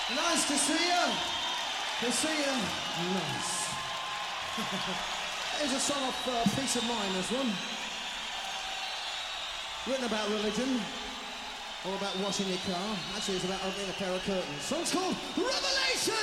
Nice to see you. To see you. Nice. Here's a song of Peace of Mind, this one. Written about religion. Or about washing your car. Actually, it's about opening a pair of curtains. Song's called Revelation!